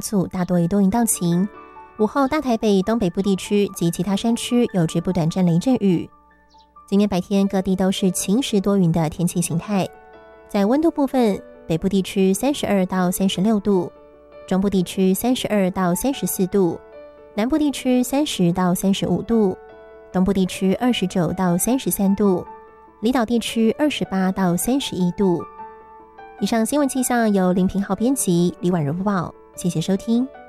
组大多以多云到晴，午后大台北东北部地区及其他山区有局部短暂雷阵雨。今天白天各地都是晴时多云的天气形态。在温度部分，北部地区32到36度，中部地区32到34度，南部地区30到35度，东部地区29到33度，离岛地区28到31度。以上新闻气象由林平浩编辑，李婉柔播报，谢谢收听。